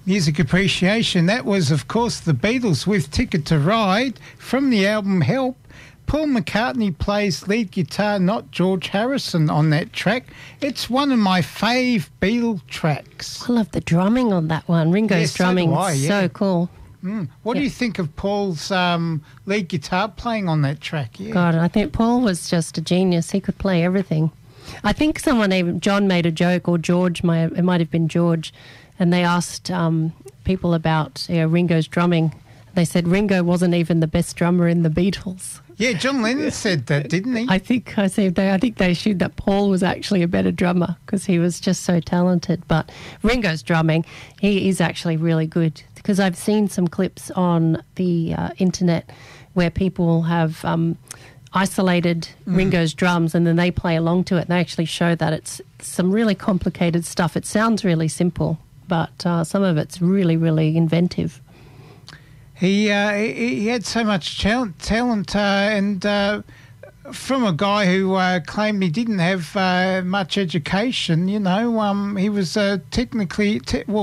Music appreciation. That was, of course, the Beatles with Ticket to Ride from the album Help. Paul McCartney plays lead guitar, not George Harrison, on that track. It's one of my fave Beatle tracks. I love the drumming on that one. Ringo's drumming, so cool. What do you think of Paul's lead guitar playing on that track? Yeah. God, I think Paul was just a genius. He could play everything. I think John made a joke, or George, it might have been George, and they asked people about Ringo's drumming. They said Ringo wasn't even the best drummer in the Beatles. Yeah, John Lennon said that, didn't he? I think they assumed that Paul was actually a better drummer because he was just so talented. But Ringo's drumming, he is actually really good, because I've seen some clips on the internet where people have isolated Ringo's drums and then they play along to it. And they actually show that it's some really complicated stuff. It sounds really simple, but some of it's really, really inventive. He had so much talent and from a guy who claimed he didn't have much education, he was technically,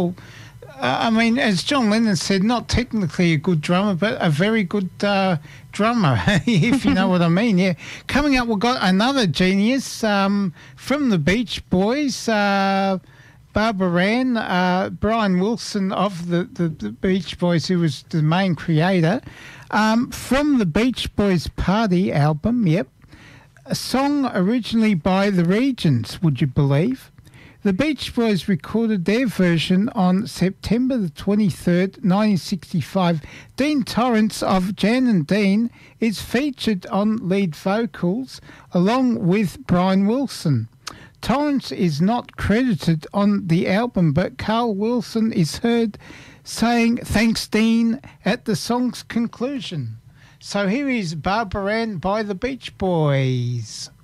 as John Lennon said, not technically a good drummer, but a very good drummer, if you know what I mean. Yeah. Coming up, we've got another genius from the Beach Boys, Barbara Ann, Brian Wilson of the Beach Boys, who was the main creator, from the Beach Boys Party album, a song originally by the Regions, would you believe? The Beach Boys recorded their version on September the 23rd, 1965. Dean Torrance of Jan and Dean is featured on lead vocals along with Brian Wilson. Torrance is not credited on the album, but Carl Wilson is heard saying, "Thanks, Dean," at the song's conclusion. So here is Barbara Ann by the Beach Boys.